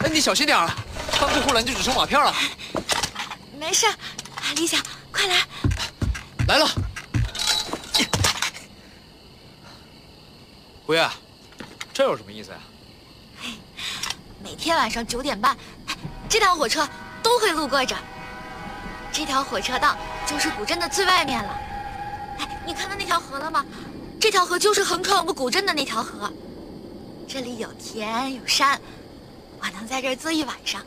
哎，你小心点啊！翻过护栏就只剩马片了。 没事，李想，快来！ 来了。胡月，这有什么意思呀？ 每天晚上9点半，这条火车都会路过这儿。这条火车道就是古镇的最外面了。哎，你看到那条河了吗？这条河就是横穿我们古镇的那条河。这里有田有山，我能在这儿坐一晚上。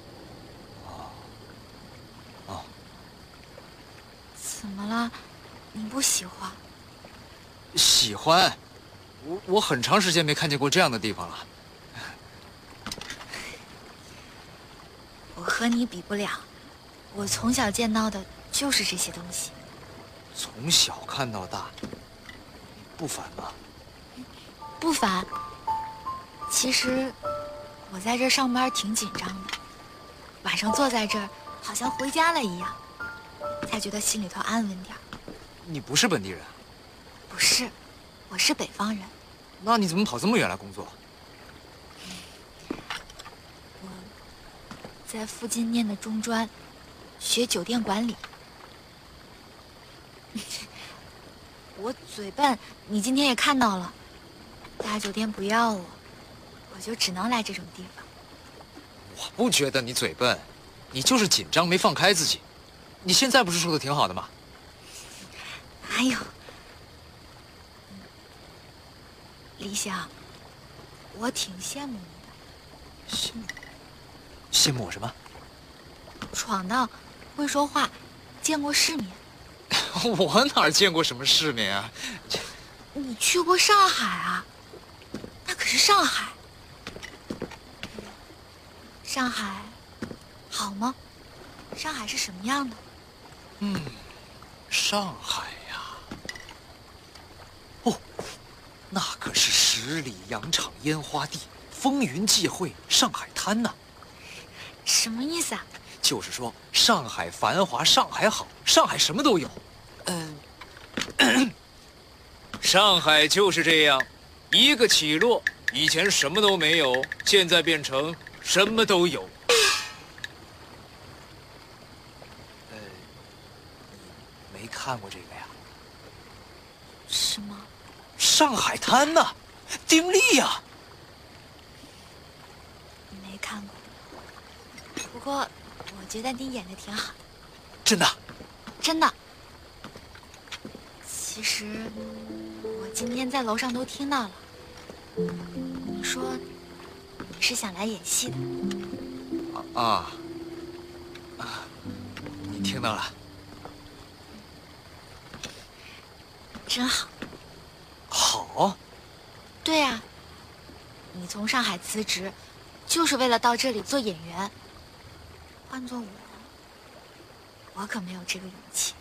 哦。 怎么了？你不喜欢？ 喜欢。我很长时间没看见过这样的地方了。 我和你比不了，我从小见到的就是这些东西。 从小看到大，你不烦吗？ 不烦。其实我在这儿上班挺紧张的，晚上坐在这儿好像回家了一样，才觉得心里头安稳点儿。 你不是本地人？ 不是，我是北方人。 那你怎么跑这么远来工作？ 我在附近念的中专，学酒店管理。我嘴笨，你今天也看到了，大酒店不要我，我就只能来这种地方。 我不觉得你嘴笨，你就是紧张没放开自己。你现在不是说的挺好的吗？ 哎呦，李想，我挺羡慕你的。 羡慕我什么？ 闯荡，会说话，见过世面。 我哪儿见过什么世面啊？ 你去过上海啊？那可是上海。上海好吗？上海是什么样的？ 上海呀。哦，那可是十里洋场烟花地，风云际会，上海滩呐。 什么意思啊？ 就是说上海繁华，上海好，上海什么都有。上海就是这样，一个起落，以前什么都没有，现在变成什么都有。你没看过这个呀？ 什么？ 上海滩呐，丁力呀。 没看过。不过我觉得你演的挺好。 真的？ 真的。其实我今天在楼上都听到了，你说你是想来演戏的。 你听到了？ 真好。 好？ 对呀，你从上海辞职，就是为了到这里做演员。换做我可没有这个勇气。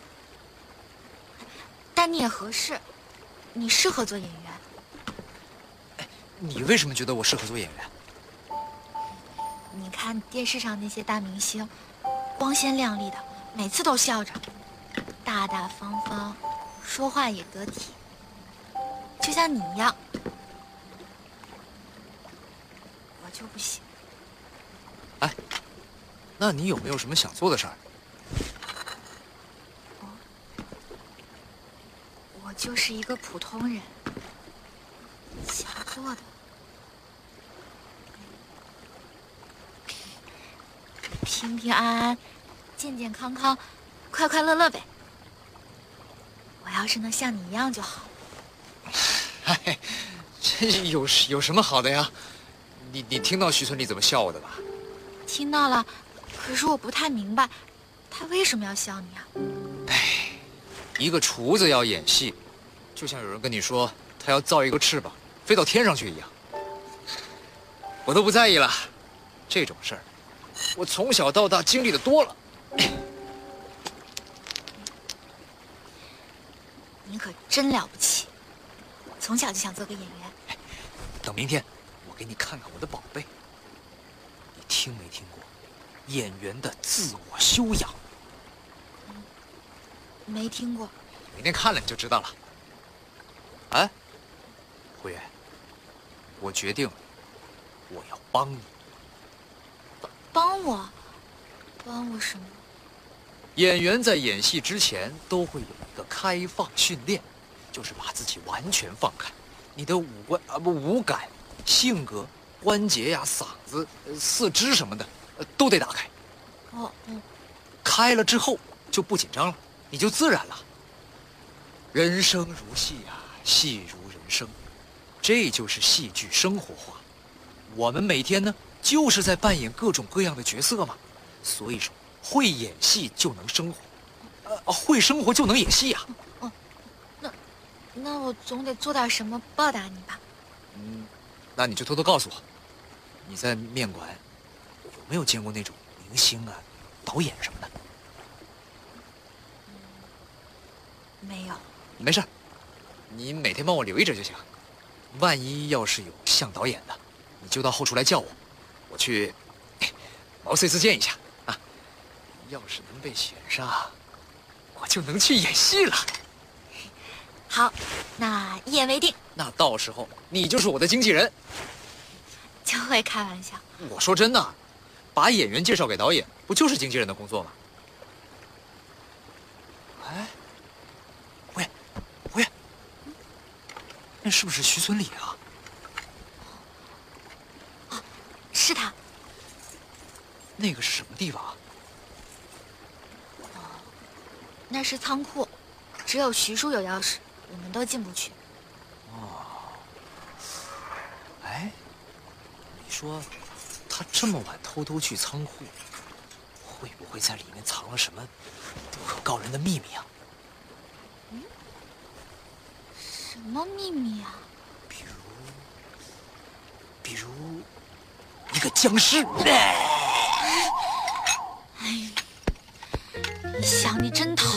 但你也合适，你适合做演员。 你为什么觉得我适合做演员？ 你看电视上那些大明星，光鲜亮丽的，每次都笑着，大大方方，说话也得体，就像你一样。我就不行。 哎，那你有没有什么想做的事儿？ 我就是一个普通人，想做的平平安安、健健康康、快快乐乐呗。我要是能像你一样就好。 哎，这有什么好的呀？你听到徐村里怎么笑我的吧？ 听到了，可是我不太明白，他为什么要笑你啊？ 哎，一个厨子要演戏，就像有人跟你说他要造一个翅膀飞到天上去一样。我都不在意了，这种事儿，我从小到大经历的多了。 你可真了不起，从小就想做个演员。 等明天，我给你看看我的宝贝。你听没听过演员的自我修养？ 没听过。 明天看了你就知道了。哎，胡月，我决定了，我要帮你。 帮我？帮我什么？ 演员在演戏之前都会有一个开放训练，就是把自己完全放开，你的五感、性格、关节呀、嗓子、四肢什么的，都得打开。 哦。 开了之后就不紧张了，你就自然了。人生如戏啊，戏如人生，这就是戏剧生活化。我们每天呢，就是在扮演各种各样的角色嘛。所以说，会演戏就能生活，会生活就能演戏呀。 那我总得做点什么报答你吧？ 那你就偷偷告诉我，你在面馆有没有见过那种明星啊、导演什么的？ 没有。 没事，你每天帮我留意着就行。万一要是有像导演的，你就到后厨来叫我，我去毛遂自荐一下啊。要是能被选上，我就能去演戏了。 好，那一言为定。 那到时候你就是我的经纪人。 就会开玩笑。 我说真的，把演员介绍给导演，不就是经纪人的工作吗？哎，喂，那是不是徐存礼啊？ 是他。 那个是什么地方啊？ 那是仓库，只有徐叔有钥匙，我们都进不去。 哎，你说他这么晚偷偷去仓库，会不会在里面藏了什么不可告人的秘密啊？ 什么秘密啊？ 比如一个僵尸。 你想，你真讨